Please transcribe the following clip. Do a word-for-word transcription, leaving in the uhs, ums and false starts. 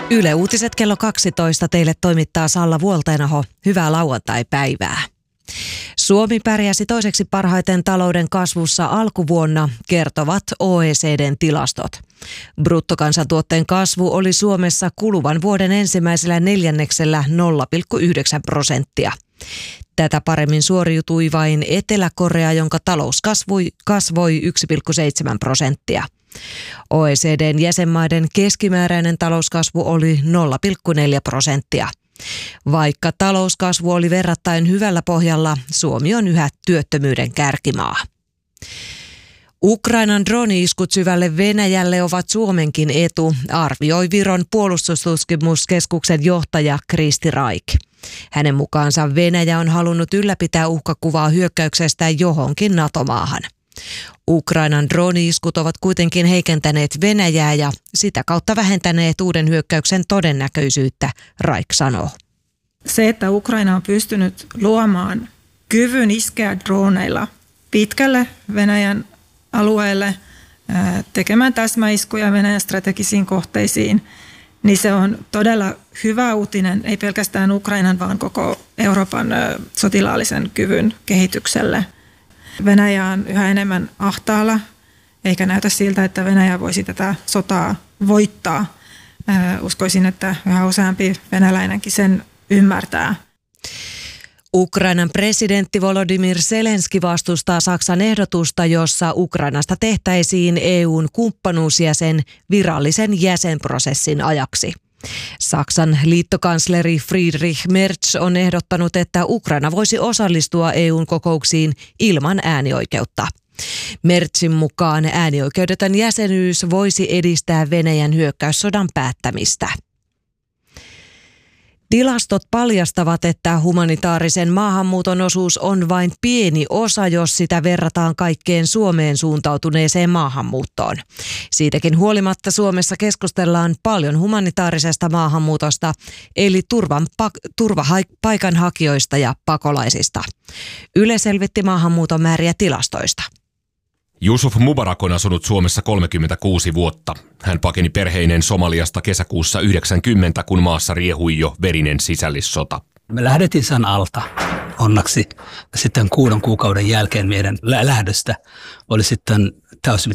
Yle Uutiset kello kaksitoista teille toimittaa Salla Vuoltenaho. Hyvää lauantai-päivää. Suomi pärjäsi toiseksi parhaiten talouden kasvussa alkuvuonna, kertovat O E C D:n tilastot. Bruttokansantuotteen kasvu oli Suomessa kuluvan vuoden ensimmäisellä neljänneksellä nolla pilkku yhdeksän prosenttia. Tätä paremmin suoriutui vain Etelä-Korea, jonka talous kasvoi, kasvoi yksi pilkku seitsemän prosenttia. O E C D:n jäsenmaiden keskimääräinen talouskasvu oli nolla pilkku neljä prosenttia. Vaikka talouskasvu oli verrattain hyvällä pohjalla, Suomi on yhä työttömyyden kärkimaa. Ukrainan drone-iskut syvälle Venäjälle ovat Suomenkin etu, arvioi Viron puolustustutkimuskeskuksen johtaja Kristi Raik. Hänen mukaansa Venäjä on halunnut ylläpitää uhkakuvaa hyökkäyksestä johonkin NATO-maahan. Ukrainan drone-iskut ovat kuitenkin heikentäneet Venäjää ja sitä kautta vähentäneet uuden hyökkäyksen todennäköisyyttä, Raik sanoo. Se, että Ukraina on pystynyt luomaan kyvyn iskeä droneilla pitkälle Venäjän alueelle, tekemään täsmäiskuja Venäjän strategisiin kohteisiin, niin se on todella hyvä uutinen, ei pelkästään Ukrainan, vaan koko Euroopan sotilaallisen kyvyn kehitykselle. Venäjä on yhä enemmän ahtaalla, eikä näytä siltä, että Venäjä voisi tätä sotaa voittaa. Uskoisin, että yhä useampi venäläinenkin sen ymmärtää. Ukrainan presidentti Volodymyr Zelenski vastustaa Saksan ehdotusta, jossa Ukrainasta tehtäisiin E U:n kumppanuusjäsen virallisen jäsenprosessin ajaksi. Saksan liittokansleri Friedrich Merz on ehdottanut, että Ukraina voisi osallistua E U:n kokouksiin ilman äänioikeutta. Merzin mukaan äänioikeudeton jäsenyys voisi edistää Venäjän hyökkäyssodan päättämistä. Tilastot paljastavat, että humanitaarisen maahanmuuton osuus on vain pieni osa, jos sitä verrataan kaikkeen Suomeen suuntautuneeseen maahanmuuttoon. Siitäkin huolimatta Suomessa keskustellaan paljon humanitaarisesta maahanmuutosta, eli turvan, turvapaikanhakijoista ja pakolaisista. Yle selvitti maahanmuuton määriä tilastoista. Yusuf Mubarak on asunut Suomessa kolmekymmentäkuusi vuotta. Hän pakeni perheineen Somaliasta kesäkuussa yhdeksänkymmentä, kun maassa riehui jo verinen sisällissota. Me lähdettiin sen alta, onneksi. Sitten kuuden kuukauden jälkeen meidän lähdöstä oli sitten täysin